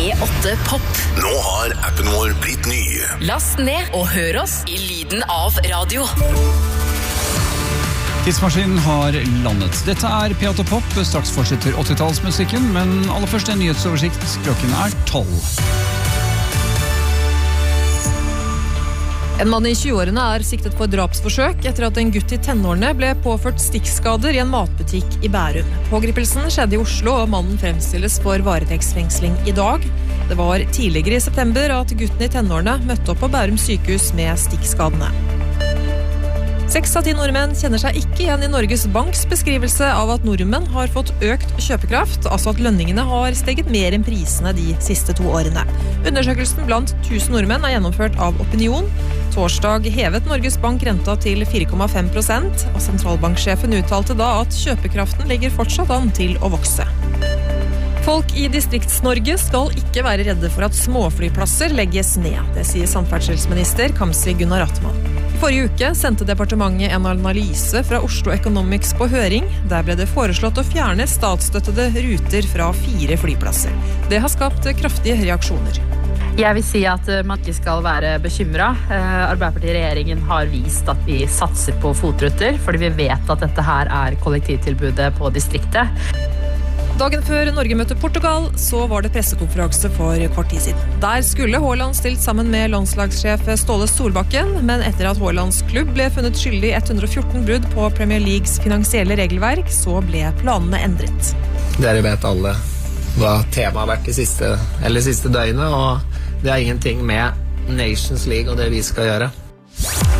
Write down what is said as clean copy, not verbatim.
P8 Pop. Nå har appen vår blitt ny. Last ned og hør oss i lyden av radio. Tidsmaskinen har landet. Dette er P8 Pop. Straks fortsetter 80-tallsmusikken, men aller først en nyhetsoversikt. Klokken er 12. En mann i 20-årene er siktet for drapsforsøk etter at en gutt i tenårene ble påført stikkskader i en matbutikk i Bærum. Pågripelsen skjedde i Oslo, og mannen fremstilles for varetektsfengsling i dag. Det var tidligere i september at gutten i tenårene møtte opp på Bærum sykehus med stikkskadene. 6 av 10 nordmenn kjenner seg ikke igjen i Norges Banks beskrivelse av at nordmenn har fått økt kjøpekraft, altså at lønningene har steget mer enn prisene de siste 2 årene. Undersøkelsen blant 1000 nordmenn er gjennomført av Opinion. Torsdag hevet Norges Bank renta til 4,5%, og sentralbanksjefen uttalte da at kjøpekraften ligger fortsatt an til å vokse. Folk i Distrikts-Norge skal ikke være redde for at småflyplasser legges ned. Det sier samferdselsminister Kamzy Gunnar Atman. I forrige uke sendte departementet en analyse fra Oslo Economics på høring. Der ble det foreslått å fjerne statsstøttede ruter fra 4 flyplasser. Det har skapt kraftige reaksjoner. Jeg vil si at man ikke skal være bekymret. Arbeiderparti-regjeringen har vist at vi satser på fotruter, fordi vi vet at dette her er kollektivtilbudet på distriktet. Dagen før Norge møtte Portugal, så var det pressekonferanse for kort tid siden. Der skulle Haaland stilt sammen med landslagssjef Ståle Solbakken, men etter at Haalands klubb ble funnet skyldig i 114 brudd på Premier Leagues finansielle regelverk, så ble planene endret. Dere vet alle hva temaet har vært de siste døgnet, og det har ingenting med Nations League og det vi skal gjøre.